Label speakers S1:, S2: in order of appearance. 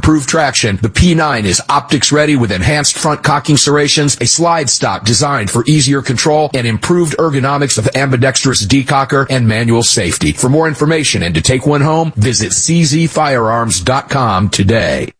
S1: improved traction, the P9 is optics ready with enhanced front cocking serrations, a slide stock designed for easier control, and improved ergonomics of ambidextrous decocker and manual safety. For more information and to take one home, visit czfirearms.com today.